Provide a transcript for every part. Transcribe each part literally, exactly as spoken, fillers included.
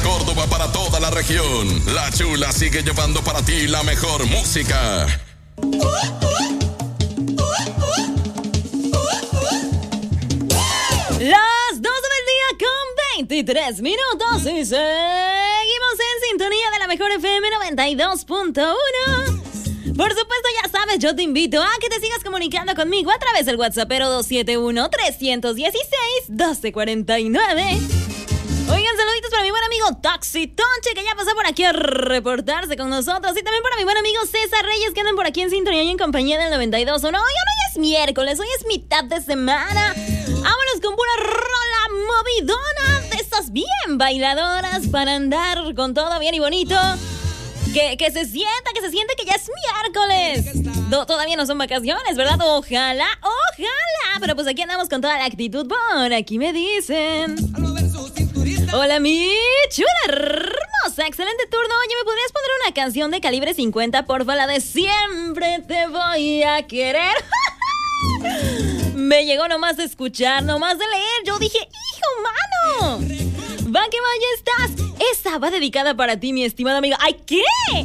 Córdoba para toda la región. La Chula sigue llevando para ti la mejor música. Las doce del día con veintitrés minutos y seguimos en sintonía de la mejor F M noventa y dos punto uno. Por supuesto, ya sabes, yo te invito a que te sigas comunicando conmigo a través del WhatsApp dos siete uno, tres uno seis, uno dos cuatro nueve. Oigan, saluditos para mi buen amigo Taxi Tonche, que ya pasó por aquí a reportarse con nosotros. Y también para mi buen amigo César Reyes, que andan por aquí en sintonía y en compañía del noventa y dos punto uno. Hoy no es miércoles, hoy es mitad de semana. Vámonos con pura rola movidona de esas bien bailadoras para andar con todo bien y bonito. Que, que se sienta, que se siente que ya es miércoles. No, todavía no son vacaciones, ¿verdad? Ojalá, ojalá. Pero pues aquí andamos con toda la actitud. Por aquí me dicen... Hola, mi chula hermosa, excelente turno. Oye, ¿me podrías poner una canción de calibre cincuenta, porfa? La de Siempre te voy a querer. Me llegó nomás de escuchar, nomás de leer. Yo dije, hijo, mano. Va que vaya estás. Esa va dedicada para ti, mi estimada amiga. ¡Ay, qué!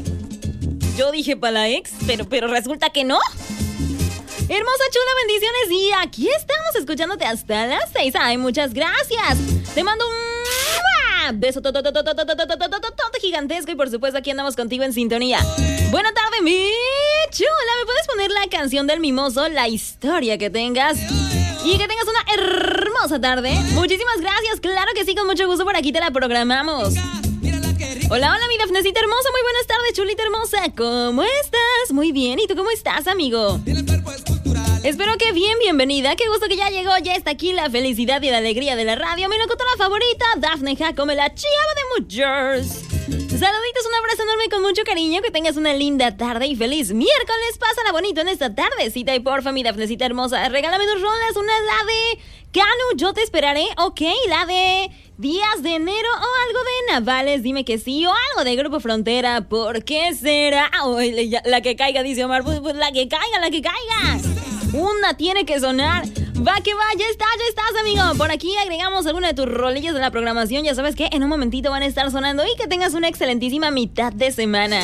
Yo dije para la ex, pero, pero resulta que no. Hermosa, chula, bendiciones. Y aquí estamos escuchándote hasta las seis. Ay, muchas gracias. Te mando un beso gigantesco. Y por supuesto aquí andamos contigo en sintonía. Buena tarde, mi chula. ¿Me puedes poner la canción del mimoso? La historia que tengas. Y que tengas una hermosa tarde. Muchísimas gracias. Claro que sí, con mucho gusto por aquí te la programamos. Hola, hola, mi Dafnecita hermosa. Muy buenas tardes, chulita hermosa. ¿Cómo estás? Muy bien. ¿Y tú cómo estás, amigo? Espero que bien, bienvenida. Qué gusto que ya llegó. Ya está aquí la felicidad y la alegría de la radio. Mi locutora favorita, Dafne Jacome, la chiava de muchos. Saluditos, un abrazo enorme con mucho cariño. Que tengas una linda tarde y feliz miércoles. Pásala bonito en esta tardecita. Y porfa, mi Dafnecita hermosa, regálame dos rolas. Una la de Canu, yo te esperaré. Ok, la de Días de Enero o algo de Navales, dime que sí. O algo de Grupo Frontera, ¿por qué será? Oh, la que caiga, dice Omar. Pues, pues la que caiga, la que caiga. Una tiene que sonar. Va que va, ya estás, ya estás, amigo. Por aquí agregamos alguna de tus rolillas de la programación. Ya sabes que en un momentito van a estar sonando. Y que tengas una excelentísima mitad de semana.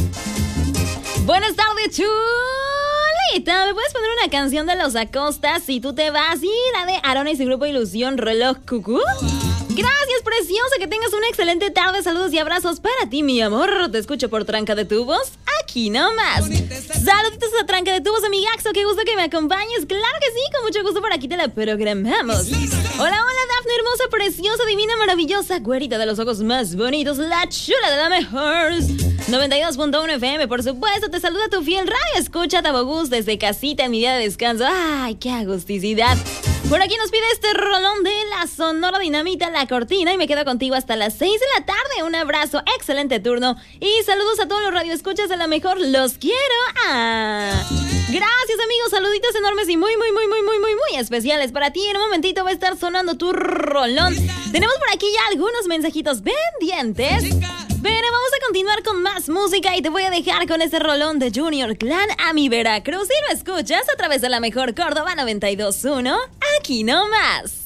Buenas tardes, chulita. ¿Me puedes poner una canción de Los Acosta? Si tú te vas. Y la de Arones y Grupo Ilusión, Reloj Cucú. Gracias, preciosa, que tengas una excelente tarde. Saludos y abrazos para ti, mi amor. Te escucho por tranca de tubos, aquí nomás. Saluditos a tranca de tubos, amigaxo. Qué gusto que me acompañes. Claro que sí, con mucho gusto por aquí te la programamos. Hola, hola, Dafne, hermosa, preciosa, divina, maravillosa, güerita de los ojos más bonitos, la chula de la mejor noventa y dos punto uno F M, por supuesto. Te saluda tu fiel radio escucha Tabogus desde casita en mi día de descanso. Ay, qué agusticidad. Por aquí nos pide este rolón de la Sonora Dinamita, La Cortina, y me quedo contigo hasta las seis de la tarde. Un abrazo, excelente turno, y saludos a todos los radioescuchas de la mejor. Los quiero. Ah. Gracias, amigos, saluditos enormes y muy, muy, muy, muy, muy, muy, muy especiales para ti. En un momentito va a estar sonando tu rolón. Tenemos por aquí ya algunos mensajitos pendientes. Pero vamos a continuar con más música y te voy a dejar con ese rolón de Junior Clan a mi Veracruz. Y lo escuchas a través de la mejor Córdoba noventa y dos punto uno, aquí nomás.